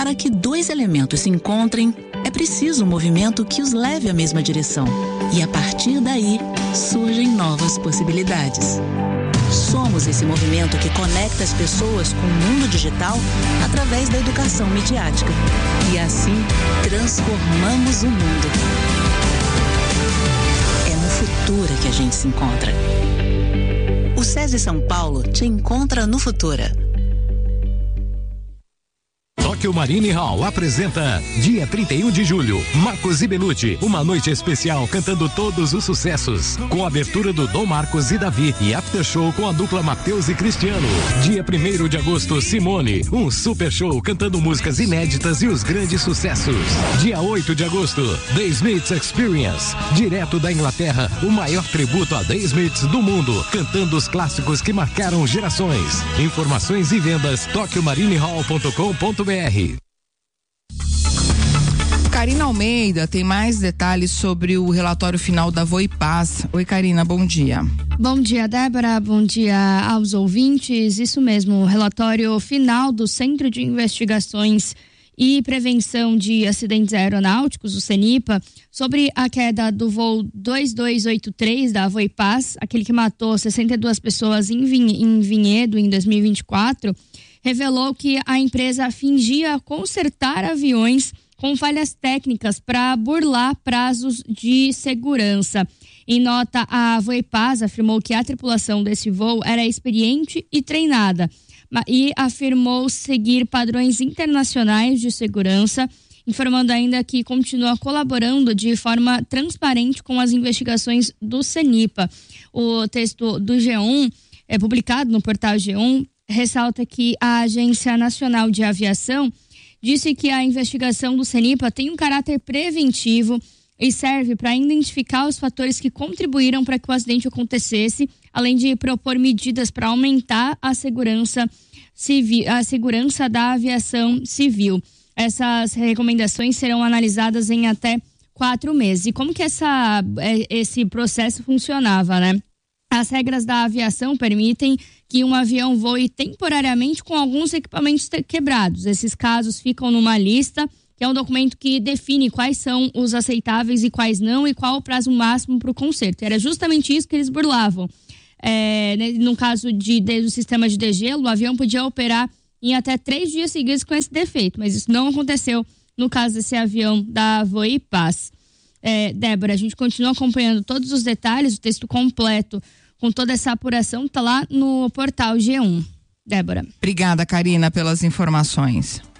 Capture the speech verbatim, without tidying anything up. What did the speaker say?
Para que dois elementos se encontrem, é preciso um movimento que os leve à mesma direção. E a partir daí, surgem novas possibilidades. Somos esse movimento que conecta as pessoas com o mundo digital através da educação midiática. E assim, transformamos o mundo. É no Futura que a gente se encontra. O SESI São Paulo te encontra no Futura. Tóquio Marine Hall apresenta dia trinta e um de julho, Marcos e Belucci, uma noite especial cantando todos os sucessos, com a abertura do Dom Marcos e Davi e after show com a dupla Matheus e Cristiano. Dia primeiro de agosto, Simone, um super show cantando músicas inéditas e os grandes sucessos. Dia oito de agosto, The Smiths Experience, direto da Inglaterra, o maior tributo a The Smiths do mundo, cantando os clássicos que marcaram gerações. Informações e vendas tóquio marine hall ponto com ponto br. Karina Almeida tem mais detalhes sobre o relatório final da Voipaz. Oi, Karina, bom dia. Bom dia, Débora, bom dia aos ouvintes. Isso mesmo, o relatório final do Centro de Investigações e Prevenção de Acidentes Aeronáuticos, o CENIPA, sobre a queda do voo dois dois oito três da Voipaz, aquele que matou sessenta e duas pessoas em Vinhedo em dois mil e vinte e quatro, revelou que a empresa fingia consertar aviões com falhas técnicas para burlar prazos de segurança. Em nota, a Voipaz afirmou que a tripulação desse voo era experiente e treinada e afirmou seguir padrões internacionais de segurança, informando ainda que continua colaborando de forma transparente com as investigações do CENIPA. O texto do G um, é publicado no portal G um, ressalta que a Agência Nacional de Aviação disse que a investigação do CENIPA tem um caráter preventivo e serve para identificar os fatores que contribuíram para que o acidente acontecesse, além de propor medidas para aumentar a segurança civil, a segurança da aviação civil. Essas recomendações serão analisadas em até quatro meses. E como que essa, esse processo funcionava, né? As regras da aviação permitem que um avião voe temporariamente com alguns equipamentos quebrados. Esses casos ficam numa lista, que é um documento que define quais são os aceitáveis e quais não, e qual o prazo máximo para o conserto. Era justamente isso que eles burlavam. É, no caso de, de, do sistema de degelo, o avião podia operar em até três dias seguidos com esse defeito, mas isso não aconteceu no caso desse avião da Voipaz. É, Débora, a gente continua acompanhando todos os detalhes, o texto completo com toda essa apuração está lá no portal G um. Débora. Obrigada, Karina, pelas informações.